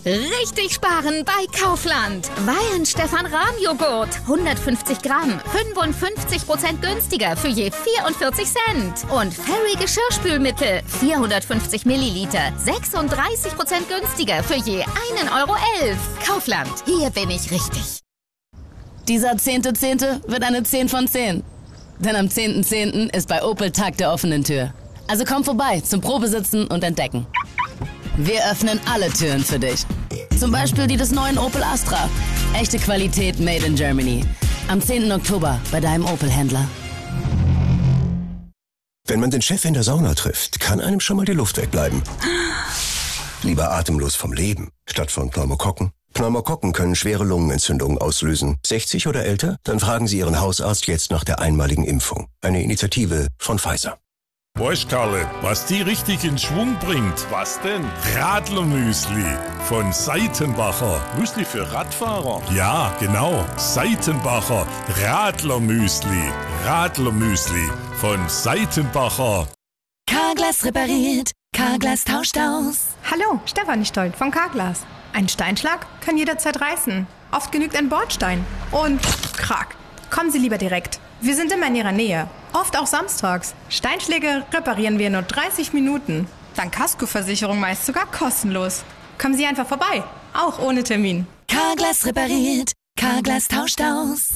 Richtig sparen bei Kaufland. Weihen Stefan Rahm Joghurt. 150 Gramm. 55% günstiger für je 44 Cent. Und Fairy Geschirrspülmittel. 450 Milliliter. 36% günstiger für je 1,11 Euro. Kaufland. Hier bin ich richtig. Dieser 10.10. wird eine 10 von 10. Denn am 10.10. ist bei Opel Tag der offenen Tür. Also komm vorbei zum Probesitzen und Entdecken. Wir öffnen alle Türen für dich. Zum Beispiel die des neuen Opel Astra. Echte Qualität made in Germany. Am 10. Oktober bei deinem Opel-Händler. Wenn man den Chef in der Sauna trifft, kann einem schon mal die Luft wegbleiben. Lieber atemlos vom Leben, statt von Pneumokokken. Pneumokokken können schwere Lungenentzündungen auslösen. 60 oder älter? Dann fragen Sie Ihren Hausarzt jetzt nach der einmaligen Impfung. Eine Initiative von Pfizer. Weißt Karle, was die richtig in Schwung bringt? Was denn? Radlermüsli von Seitenbacher. Müsli für Radfahrer? Ja, genau. Seitenbacher Radlermüsli. Radlermüsli von Seitenbacher. Carglass repariert. Carglass tauscht aus. Hallo, Stefanie Stolt von Carglass. Ein Steinschlag kann jederzeit reißen. Oft genügt ein Bordstein. Und krack. Kommen Sie lieber direkt. Wir sind immer in Ihrer Nähe. Oft auch samstags. Steinschläge reparieren wir in nur 30 Minuten. Dank Kaskoversicherung meist sogar kostenlos. Kommen Sie einfach vorbei. Auch ohne Termin. Carglass repariert. Carglass tauscht aus.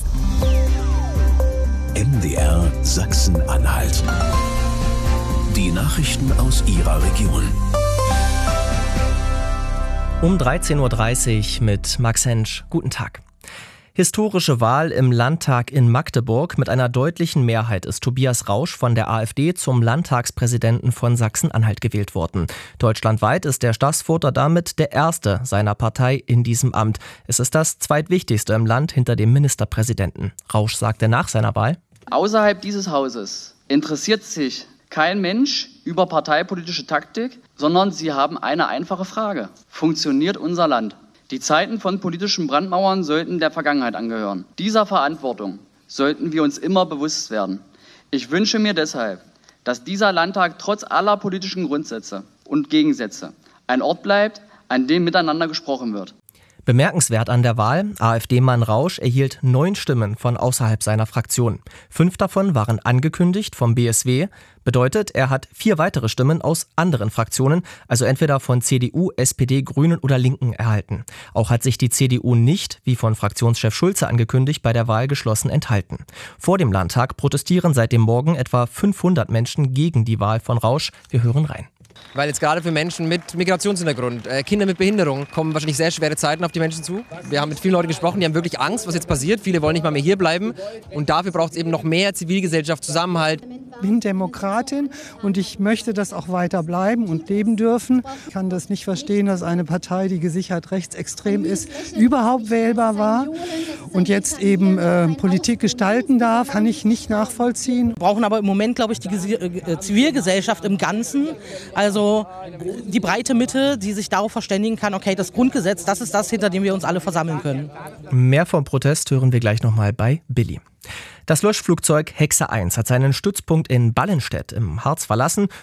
MDR Sachsen-Anhalt. Die Nachrichten aus Ihrer Region. Um 13.30 Uhr mit Max Hensch. Guten Tag. Historische Wahl im Landtag in Magdeburg. Mit einer deutlichen Mehrheit ist Tobias Rausch von der AfD zum Landtagspräsidenten von Sachsen-Anhalt gewählt worden. Deutschlandweit ist der Staßfurter damit der erste seiner Partei in diesem Amt. Es ist das zweitwichtigste im Land hinter dem Ministerpräsidenten. Rausch sagte nach seiner Wahl: Außerhalb dieses Hauses interessiert sich kein Mensch über parteipolitische Taktik, sondern sie haben eine einfache Frage. Funktioniert unser Land? Die Zeiten von politischen Brandmauern sollten der Vergangenheit angehören. Dieser Verantwortung sollten wir uns immer bewusst werden. Ich wünsche mir deshalb, dass dieser Landtag trotz aller politischen Grundsätze und Gegensätze ein Ort bleibt, an dem miteinander gesprochen wird. Bemerkenswert an der Wahl: AfD-Mann Rausch erhielt 9 Stimmen von außerhalb seiner Fraktion. 5 davon waren angekündigt vom BSW. Bedeutet, er hat 4 weitere Stimmen aus anderen Fraktionen, also entweder von CDU, SPD, Grünen oder Linken erhalten. Auch hat sich die CDU nicht, wie von Fraktionschef Schulze angekündigt, bei der Wahl geschlossen enthalten. Vor dem Landtag protestieren seit dem Morgen etwa 500 Menschen gegen die Wahl von Rausch. Wir hören rein. Weil jetzt gerade für Menschen mit Migrationshintergrund, Kinder mit Behinderung, kommen wahrscheinlich sehr schwere Zeiten auf die Menschen zu. Wir haben mit vielen Leuten gesprochen, die haben wirklich Angst, was jetzt passiert. Viele wollen nicht mal mehr hier bleiben. Und dafür braucht es eben noch mehr Zivilgesellschaft, Zusammenhalt. Ich bin Demokratin und ich möchte das auch weiter bleiben und leben dürfen. Ich kann das nicht verstehen, dass eine Partei, die gesichert rechtsextrem ist, überhaupt wählbar war und jetzt eben Politik gestalten darf, kann ich nicht nachvollziehen. Wir brauchen aber im Moment, glaube ich, die Zivilgesellschaft im Ganzen. Also die breite Mitte, die sich darauf verständigen kann, okay, das Grundgesetz, das ist das, hinter dem wir uns alle versammeln können. Mehr vom Protest hören wir gleich nochmal bei Billy. Das Löschflugzeug Hexe 1 hat seinen Stützpunkt in Ballenstedt im Harz verlassen